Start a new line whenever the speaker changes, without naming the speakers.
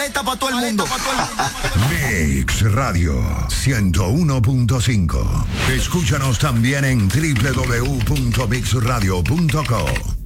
paleta para todo el mundo.
Mix Radio 101.5. Escúchanos también en www.mixradio.co.